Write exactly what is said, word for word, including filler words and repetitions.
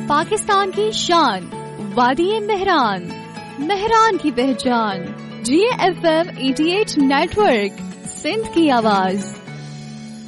पाकिस्तान की शान, वादी मेहरान, मेहरान की पहचान, जी एफ एम अठासी नेटवर्क, सिंध की आवाज।